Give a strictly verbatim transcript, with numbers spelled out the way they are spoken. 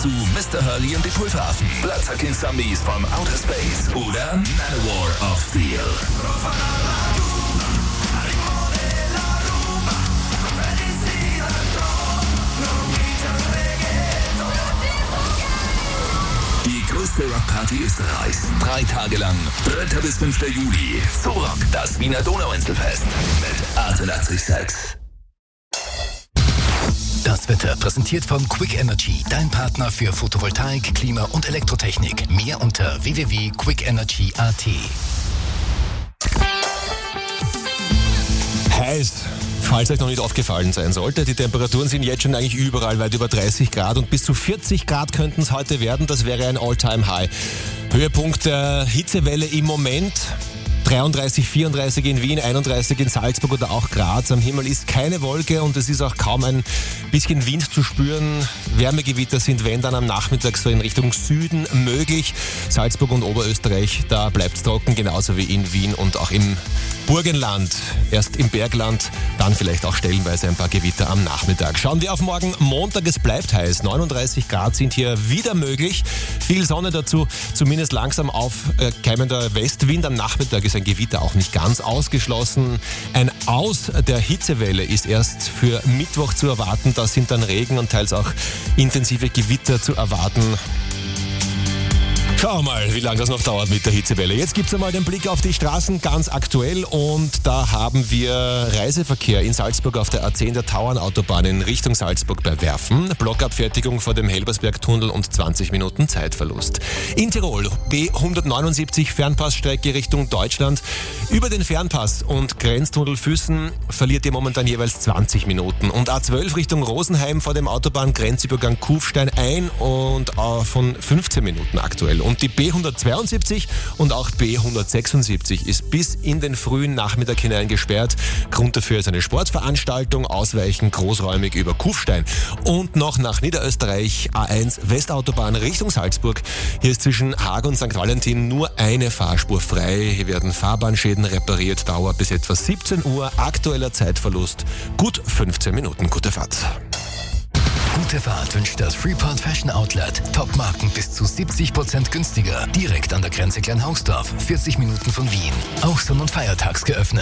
dazu Mister Hurley und die Pulverhafen, Bloodsucking Zombies vom Outer Space oder Manowar of Steel. Die größte Rockparty Österreichs. Drei Tage lang. dritter bis fünfter Juli. Zorock, das Wiener Donauinselfest. Mit achtundachtzig Komma sechs. Das Wetter präsentiert von Quick Energy, dein Partner für Photovoltaik, Klima und Elektrotechnik. Mehr unter w w w punkt quick energy punkt a t. Heiß. Falls euch noch nicht aufgefallen sein sollte, die Temperaturen sind jetzt schon eigentlich überall weit über dreißig Grad und bis zu vierzig Grad könnten es heute werden. Das wäre ein All-Time-High. Höhepunkt der Hitzewelle im Moment. dreiunddreißig, vierunddreißig in Wien, einunddreißig in Salzburg oder auch Graz. Am Himmel ist keine Wolke und es ist auch kaum ein bisschen Wind zu spüren. Wärmegewitter sind, wenn dann am Nachmittag so in Richtung Süden möglich. Salzburg und Oberösterreich, da bleibt es trocken, genauso wie in Wien und auch im Burgenland. Erst im Bergland, dann vielleicht auch stellenweise ein paar Gewitter am Nachmittag. Schauen wir auf morgen Montag, es bleibt heiß. neununddreißig Grad sind hier wieder möglich. Viel Sonne dazu, zumindest langsam aufkeimender Westwind. Am Nachmittag ist ein Gewitter auch nicht ganz ausgeschlossen. Ein Aus der Hitzewelle ist erst für Mittwoch zu erwarten. Da sind dann Regen und teils auch intensive Gewitter zu erwarten. Schau mal, wie lange das noch dauert mit der Hitzewelle. Jetzt gibt's einmal den Blick auf die Straßen, ganz aktuell. Und da haben wir Reiseverkehr in Salzburg auf der A zehn der Tauernautobahn in Richtung Salzburg bei Werfen. Blockabfertigung vor dem Helbersbergtunnel und zwanzig Minuten Zeitverlust. In Tirol B hundertneunundsiebzig Fernpassstrecke Richtung Deutschland. Über den Fernpass und Grenztunnel Füssen verliert ihr momentan jeweils zwanzig Minuten. Und A zwölf Richtung Rosenheim vor dem Autobahngrenzübergang Kufstein ein und von fünfzehn Minuten aktuell. Und die B hundertzweiundsiebzig und auch B hundertsechsundsiebzig ist bis in den frühen Nachmittag hinein gesperrt. Grund dafür ist eine Sportveranstaltung, Ausweichen großräumig über Kufstein. Und noch nach Niederösterreich A eins Westautobahn Richtung Salzburg. Hier ist zwischen Haag und Sankt Valentin nur eine Fahrspur frei. Hier werden Fahrbahnschäden repariert, Dauer bis etwa siebzehn Uhr. Aktueller Zeitverlust gut fünfzehn Minuten. Gute Fahrt. Gute Fahrt wünscht das Freeport Fashion Outlet. Top-Marken bis zu siebzig Prozent günstiger. Direkt an der Grenze Kleinhausdorf, vierzig Minuten von Wien. Auch sonn- und feiertags geöffnet.